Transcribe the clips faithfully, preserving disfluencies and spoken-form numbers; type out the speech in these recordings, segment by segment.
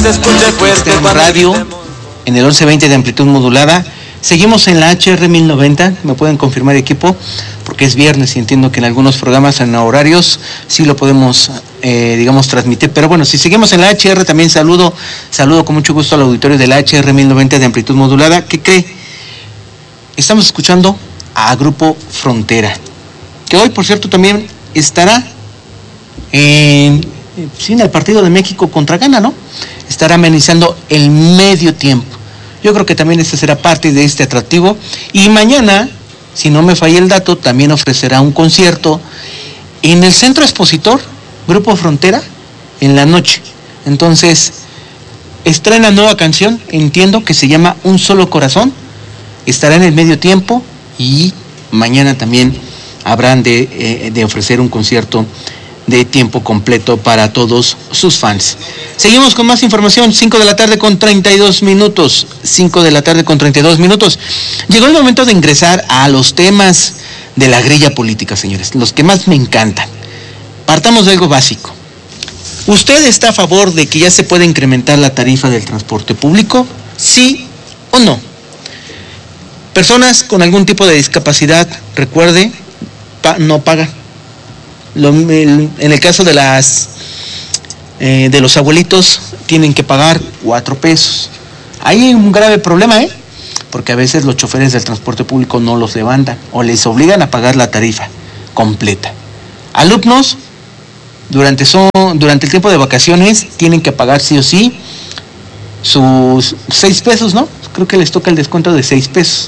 te escuche fuerte. Radio, en el once veinte de amplitud modulada. Seguimos en la H R mil noventa, me pueden confirmar, equipo, porque es viernes y entiendo que en algunos programas en horarios sí lo podemos, eh, digamos, transmitir. Pero bueno, si seguimos en la H R, también saludo, saludo con mucho gusto al auditorio de la H R mil noventa de amplitud modulada. ¿Qué cree? Estamos escuchando a Grupo Frontera, que hoy, por cierto, también estará en, sí, en el partido de México contra Ghana, ¿no? Estará amenizando el medio tiempo. Yo creo que también este será parte de este atractivo. Y mañana, si no me falla el dato, también ofrecerá un concierto en el Centro Expositor, Grupo Frontera, en la noche. Entonces, estrena nueva canción, entiendo que se llama Un Solo Corazón. Estará en el medio tiempo y mañana también habrán de, eh, de ofrecer un concierto de tiempo completo para todos sus fans. Seguimos con más información, cinco de la tarde con treinta y dos minutos, cinco de la tarde con treinta y dos minutos. Llegó el momento de ingresar a los temas de la grilla política, señores, los que más me encantan. Partamos de algo básico. ¿Usted está a favor de que ya se pueda incrementar la tarifa del transporte público? ¿Sí o no? Personas con algún tipo de discapacidad, recuerde, pa- no pagan. Lo, el, en el caso de las eh, de los abuelitos tienen que pagar cuatro pesos. Ahí hay un grave problema, ¿eh? Porque a veces los choferes del transporte público no los levantan o les obligan a pagar la tarifa completa. Alumnos durante son durante el tiempo de vacaciones tienen que pagar sí o sí sus seis pesos, ¿no? Creo que les toca el descuento de seis pesos.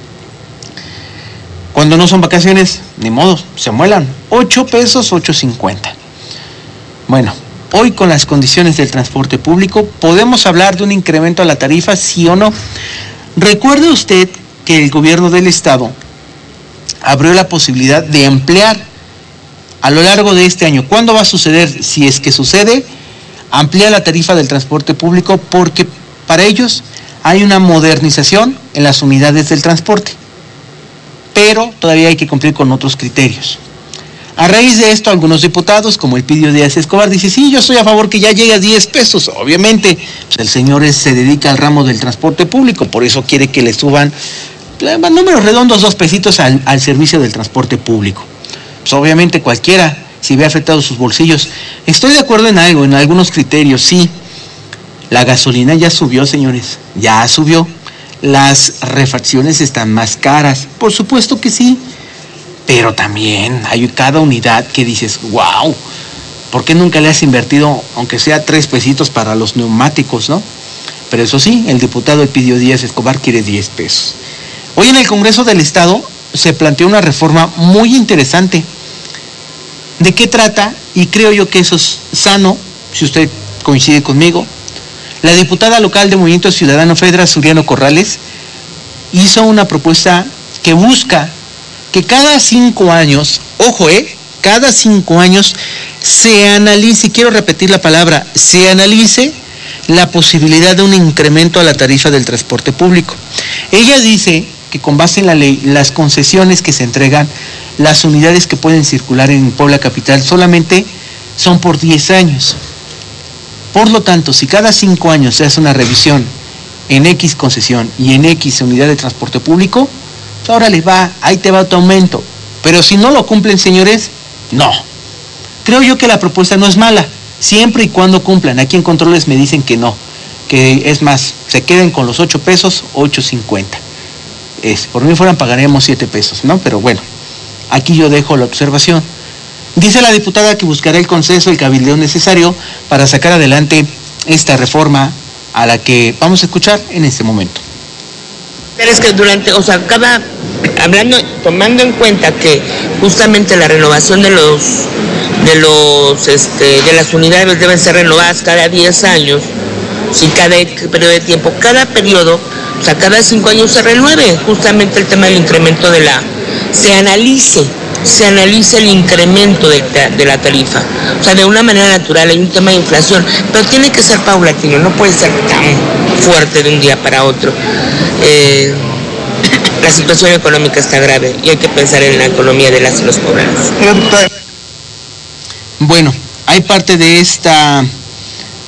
Cuando no son vacaciones, ni modo, se muelan. ocho pesos, ocho cincuenta. Bueno, hoy con las condiciones del transporte público, ¿podemos hablar de un incremento a la tarifa, sí o no? Recuerde usted que el gobierno del estado abrió la posibilidad de ampliar a lo largo de este año. ¿Cuándo va a suceder? Si es que sucede, amplía la tarifa del transporte público porque para ellos hay una modernización en las unidades del transporte. Pero todavía hay que cumplir con otros criterios. A raíz de esto, algunos diputados, como el Pidio Díaz Escobar, dice, sí, yo estoy a favor que ya llegue a diez pesos. Obviamente, pues el señor es, se dedica al ramo del transporte público, por eso quiere que le suban números redondos, dos pesitos al, al servicio del transporte público. Pues obviamente cualquiera, si ve afectado sus bolsillos. Estoy de acuerdo en algo, en algunos criterios, sí. La gasolina ya subió, señores, ya subió. Las refacciones están más caras, por supuesto que sí, pero también hay cada unidad que dices, wow, ¿por qué nunca le has invertido, aunque sea tres pesitos para los neumáticos, no? Pero eso sí, el diputado Epidio Díaz Escobar quiere diez pesos. Hoy en el Congreso del Estado se planteó una reforma muy interesante. ¿De qué trata? Y creo yo que eso es sano, si usted coincide conmigo. La diputada local de Movimiento Ciudadano Fedra, Suriano Corrales, hizo una propuesta que busca que cada cinco años, ojo, eh, cada cinco años se analice, quiero repetir la palabra, se analice la posibilidad de un incremento a la tarifa del transporte público. Ella dice que con base en la ley, las concesiones que se entregan, las unidades que pueden circular en Puebla Capital solamente son por diez años. Por lo tanto, si cada cinco años se hace una revisión en X concesión y en X unidad de transporte público, pues ahora les va, ahí te va tu aumento. Pero si no lo cumplen, señores, no. Creo yo que la propuesta no es mala, siempre y cuando cumplan. Aquí en controles me dicen que no, que es más, se queden con los ocho pesos, ocho cincuenta. Es, por mí fueran pagaríamos siete pesos, ¿no? Pero bueno, aquí yo dejo la observación. Dice la diputada que buscará el consenso, el cabildeo necesario para sacar adelante esta reforma a la que vamos a escuchar en este momento. Pero es que durante, o sea, cada, hablando, tomando en cuenta que justamente la renovación de los, de los, este, de las unidades deben ser renovadas cada diez años, si cada periodo de tiempo, cada periodo, o sea, cada cinco años se renueve, justamente el tema del incremento de la, se analice. se analiza el incremento de, de la tarifa. O sea, de una manera natural, hay un tema de inflación, pero tiene que ser paulatino, no puede ser tan fuerte de un día para otro. Eh, la situación económica está grave y hay que pensar en la economía de las y los poblados. Bueno, hay parte de esta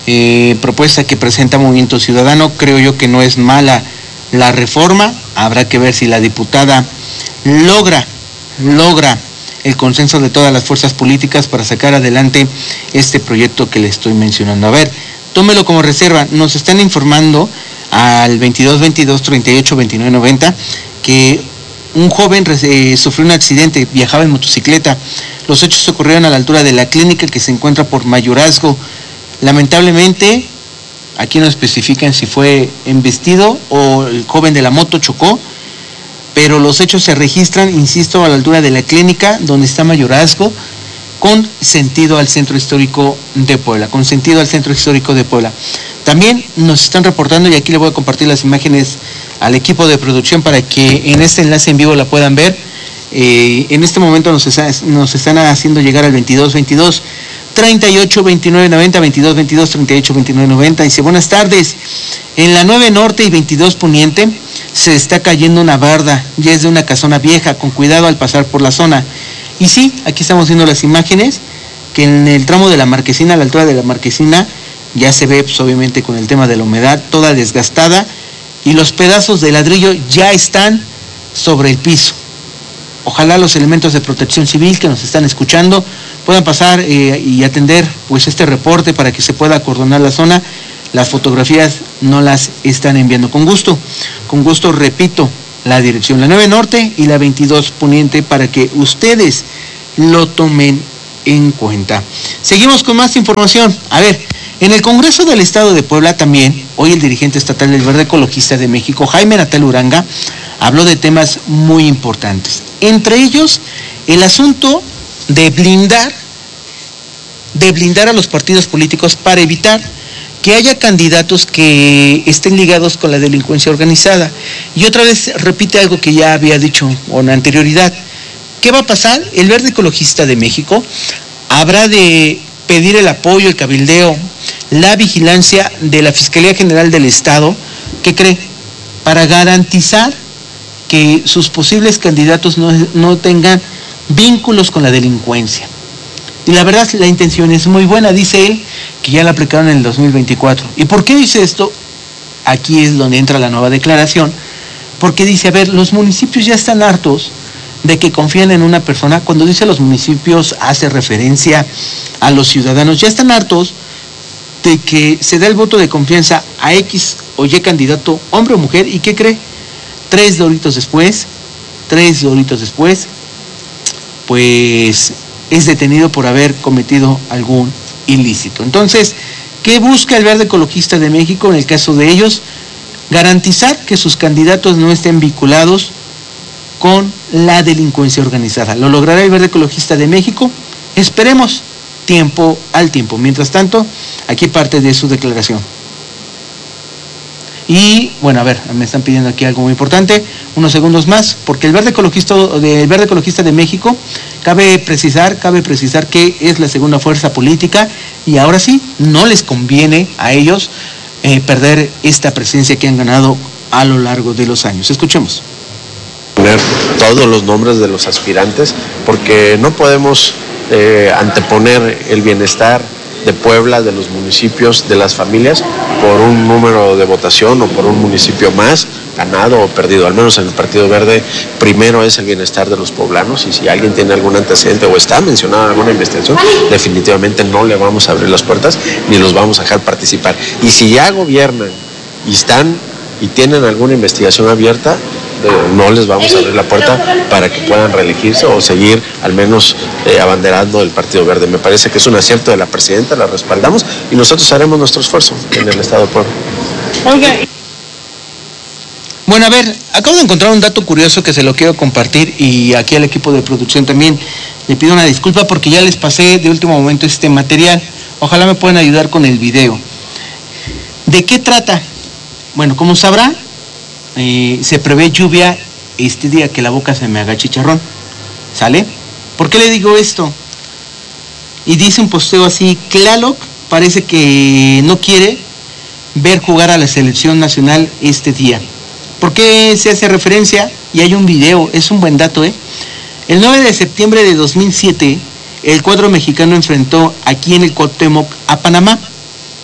eh, propuesta que presenta Movimiento Ciudadano. Creo yo que no es mala la reforma, habrá que ver si la diputada logra, logra el consenso de todas las fuerzas políticas para sacar adelante este proyecto que le estoy mencionando. A ver, tómelo como reserva. Nos están informando al veintidós veintidós treinta y ocho veintinueve noventa que un joven eh, sufrió un accidente, viajaba en motocicleta. Los hechos ocurrieron a la altura de la clínica que se encuentra por Mayorazgo. Lamentablemente, aquí no especifican si fue embestido o el joven de la moto chocó, pero los hechos se registran, insisto, a la altura de la clínica donde está Mayorazgo, con sentido al centro histórico de Puebla, con sentido al centro histórico de Puebla. También nos están reportando, y aquí le voy a compartir las imágenes al equipo de producción para que en este enlace en vivo la puedan ver. Eh, en este momento nos, está, nos están haciendo llegar al veintidós veintidós treinta y ocho veintinueve noventa, veintidós veintidós treinta y ocho veintinueve noventa. Dice, buenas tardes, en la nueve Norte y veintidós Poniente se está cayendo una barda, ya es de una casona vieja, con cuidado al pasar por la zona. Y sí, aquí estamos viendo las imágenes, que en el tramo de la Marquesina, a la altura de la Marquesina, ya se ve, pues, obviamente con el tema de la humedad, toda desgastada, y los pedazos de ladrillo ya están sobre el piso. Ojalá los elementos de protección civil que nos están escuchando puedan pasar eh, y atender pues este reporte para que se pueda acordonar la zona. Las fotografías no las están enviando. Con gusto, con gusto repito la dirección, la nueve Norte y la veintidós Poniente, para que ustedes lo tomen en cuenta. Seguimos con más información. A ver, en el Congreso del Estado de Puebla también, hoy el dirigente estatal del Verde Ecologista de México, Jaime Natal Uranga, habló de temas muy importantes. Entre ellos, el asunto de blindar, de blindar a los partidos políticos para evitar que haya candidatos que estén ligados con la delincuencia organizada. Y otra vez repite algo que ya había dicho con anterioridad. ¿Qué va a pasar? El Verde Ecologista de México habrá de pedir el apoyo, el cabildeo, la vigilancia de la Fiscalía General del Estado, ¿qué cree? Para garantizar que sus posibles candidatos no, no tengan vínculos con la delincuencia. Y la verdad, la intención es muy buena, dice él, que ya la aplicaron en el dos mil veinticuatro. ¿Y por qué dice esto? Aquí es donde entra la nueva declaración, porque dice, a ver, los municipios ya están hartos de que confían en una persona. Cuando dice los municipios hace referencia a los ciudadanos, ya están hartos de que se dé el voto de confianza a X o Y candidato, hombre o mujer, ¿y qué cree? Tres doritos después, tres doritos después, pues es detenido por haber cometido algún ilícito. Entonces, ¿qué busca el Verde Ecologista de México en el caso de ellos? Garantizar que sus candidatos no estén vinculados con la delincuencia organizada. ¿Lo logrará el Verde Ecologista de México? Esperemos, tiempo al tiempo. Mientras tanto, aquí parte de su declaración. Y bueno, a ver, me están pidiendo aquí algo muy importante, unos segundos más, porque el Verde Ecologista del Verde Ecologista de México, cabe precisar, cabe precisar que es la segunda fuerza política y ahora sí, no les conviene a ellos eh, perder esta presencia que han ganado a lo largo de los años. Escuchemos. Poner todos los nombres de los aspirantes, porque no podemos eh, anteponer el bienestar de Puebla, de los municipios, de las familias, por un número de votación o por un municipio más, ganado o perdido. Al menos en el Partido Verde, primero es el bienestar de los poblanos, y si alguien tiene algún antecedente o está mencionado en alguna investigación, definitivamente no le vamos a abrir las puertas ni los vamos a dejar participar. Y si ya gobiernan y están y tienen alguna investigación abierta, no les vamos a abrir la puerta para que puedan reelegirse o seguir al menos eh, abanderando el Partido Verde. Me parece que es un acierto de la presidenta, la respaldamos y nosotros haremos nuestro esfuerzo en el Estado de Puebla. Okay. Bueno, a ver, acabo de encontrar un dato curioso que se lo quiero compartir y aquí al equipo de producción también le pido una disculpa porque ya les pasé de último momento este material. Ojalá me puedan ayudar con el video. ¿De qué trata? Bueno, como sabrá, Eh, se prevé lluvia este día, que la boca se me haga chicharrón, ¿sale? ¿Por qué le digo esto? Y dice un posteo así, Tlaloc parece que no quiere ver jugar a la selección nacional este día. ¿Por qué se hace referencia? Y hay un video, es un buen dato, ¿eh? El nueve de septiembre de dos mil siete, el cuadro mexicano enfrentó aquí en el Cuauhtémoc a Panamá.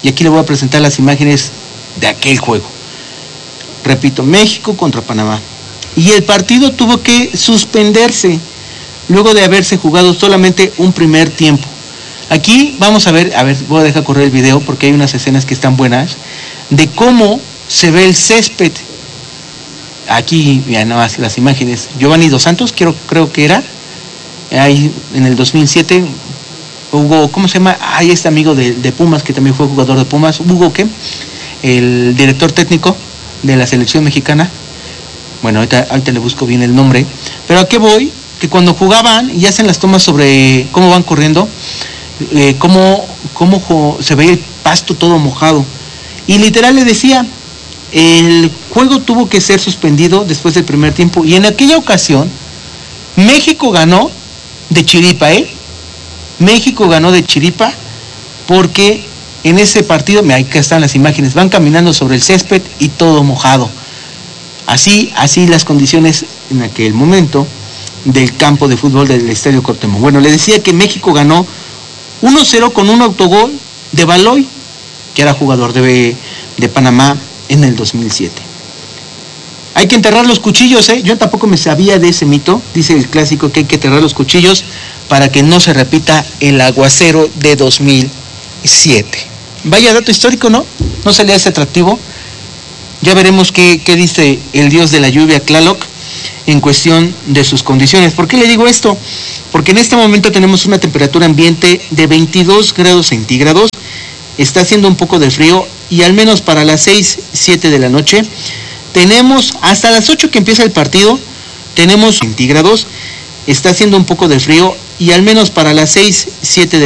Y aquí le voy a presentar las imágenes de aquel juego. Repito, México contra Panamá. Y el partido tuvo que suspenderse luego de haberse jugado solamente un primer tiempo. Aquí vamos a ver, a ver, voy a dejar correr el video porque hay unas escenas que están buenas, de cómo se ve el césped. Aquí, ya nada más las imágenes. Giovanni Dos Santos, creo, creo que era, ahí en el dos mil siete, Hugo, ¿cómo se llama? Ahí este amigo de, de Pumas, que también fue jugador de Pumas, Hugo, ¿qué? El director técnico de la selección mexicana. Bueno, ahorita, ahorita le busco bien el nombre. Pero ¿a qué voy? Que cuando jugaban y hacen las tomas sobre cómo van corriendo, eh, cómo, cómo se veía el pasto todo mojado. Y literal le decía, el juego tuvo que ser suspendido después del primer tiempo. Y en aquella ocasión, México ganó de chiripa, ¿eh? México ganó de chiripa porque en ese partido, ahí están las imágenes, van caminando sobre el césped y todo mojado. Así, así las condiciones en aquel momento del campo de fútbol del Estadio Cuauhtémoc. Bueno, le decía que México ganó uno cero con un autogol de Baloy, que era jugador de, de Panamá en el dos mil siete. Hay que enterrar los cuchillos, ¿eh? Yo tampoco me sabía de ese mito. Dice el clásico que hay que enterrar los cuchillos para que no se repita el aguacero de dos mil siete. Vaya dato histórico, ¿no? ¿No se le hace atractivo? Ya veremos qué, qué dice el dios de la lluvia, Tlaloc, en cuestión de sus condiciones. ¿Por qué le digo esto? Porque en este momento tenemos una temperatura ambiente de veintidós grados centígrados, está haciendo un poco de frío y al menos para las seis, siete de la noche tenemos, hasta las ocho que empieza el partido, tenemos centígrados, está haciendo un poco de frío y al menos para las seis, siete de